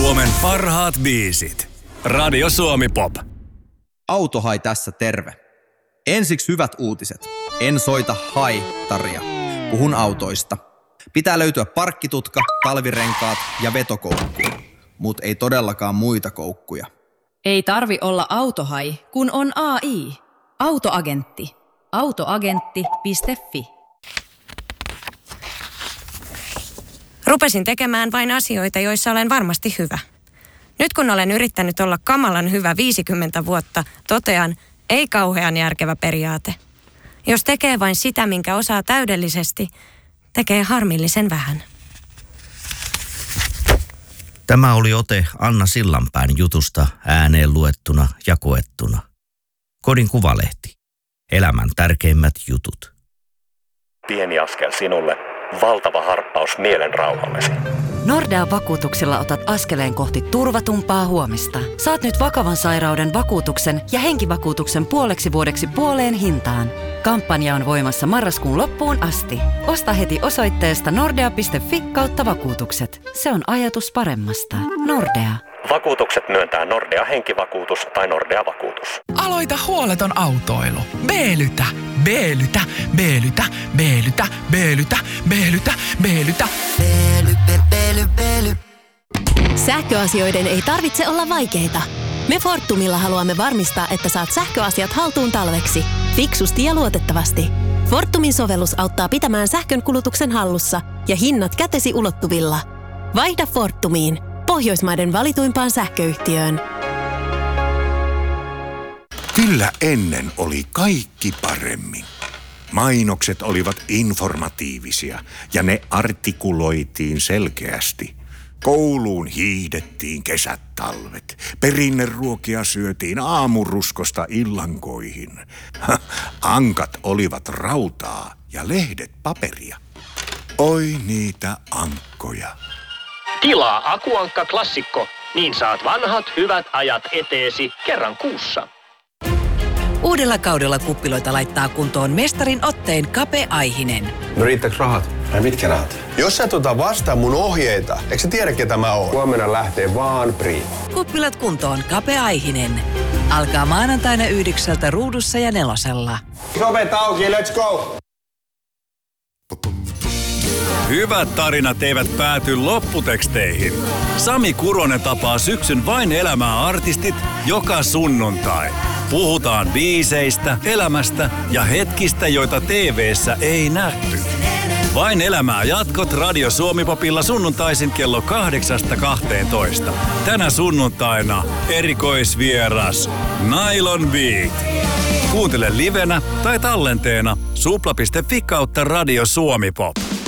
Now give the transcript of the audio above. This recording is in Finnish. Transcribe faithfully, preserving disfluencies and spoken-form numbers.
Suomen parhaat biisit. Radio Suomi Pop. Autohai tässä terve. Ensiksi hyvät uutiset. En soita haittaria. Puhun autoista. Pitää löytyä parkkitutka, talvirenkaat ja vetokoukku. Mut ei todellakaan muita koukkuja. Ei tarvi olla autohai, kun on A I. Autoagentti. Autoagentti piste fi. Rupesin tekemään vain asioita, joissa olen varmasti hyvä. Nyt kun olen yrittänyt olla kamalan hyvä viisikymmentä vuotta, totean, ei kauhean järkevä periaate. Jos tekee vain sitä, minkä osaa täydellisesti, tekee harmillisen vähän. Tämä oli ote Anna Sillanpään jutusta ääneen luettuna ja koettuna. Kodin Kuvalehti. Elämän tärkeimmät jutut. Pieni askel sinulle, valtava harppaus mielen rauhallesi. Nordean vakuutuksella otat askeleen kohti turvatumpaa huomista. Saat nyt vakavan sairauden vakuutuksen ja henkivakuutuksen puoleksi vuodeksi puoleen hintaan. Kampanja on voimassa marraskuun loppuun asti. Osta heti osoitteesta nordea piste fi kautta vakuutukset. Se on ajatus paremmasta. Nordea. Vakuutukset myöntää Nordea henkivakuutus tai Nordea vakuutus. Aloita huoleton autoilu. B-lytä, B-lytä, B-lytä, B-lytä, B-lytä, B-lytä, B-lytä. Sähköasioiden ei tarvitse olla vaikeita. Me Fortumilla haluamme varmistaa, että saat sähköasiat haltuun talveksi. Fiksusti ja luotettavasti. Fortumin sovellus auttaa pitämään sähkön kulutuksen hallussa ja hinnat kätesi ulottuvilla. Vaihda Fortumiin. Pohjoismaiden valituimpaan sähköyhtiöön. Kyllä ennen oli kaikki paremmin. Mainokset olivat informatiivisia ja ne artikuloitiin selkeästi. Kouluun hiihdettiin kesät talvet. Perinneruokia syötiin aamuruskosta illankoihin. Ankat olivat rautaa ja lehdet paperia. Oi niitä ankkoja. Tilaa Akuankka Klassikko, niin saat vanhat hyvät ajat eteesi kerran kuussa. Uudella kaudella kuppiloita laittaa kuntoon mestarin otteen Kape Aihinen. No riittääkö rahat? Ai mitkä rahat? Jos sä tuota vastaa mun ohjeita, eikö sä tiedä ketä mä oon? Huomenna lähtee vaan Priima. Kuppilat kuntoon Kape Aihinen. Alkaa maanantaina yhdeksältä Ruudussa ja Nelosella. Ovet auki, let's go! Hyvät tarinat eivät pääty lopputeksteihin. Sami Kuronen tapaa syksyn Vain elämää -artistit joka sunnuntai. Puhutaan biiseistä, elämästä ja hetkistä, joita T V:ssä ei nähty. Vain elämää -jatkot Radio Suomi-popilla sunnuntaisin kello kahdeksasta kahteentoista. Tänä sunnuntaina erikoisvieras Nylon Beat. Kuuntele livenä tai tallenteena supla piste fi kautta Radio Suomi Pop.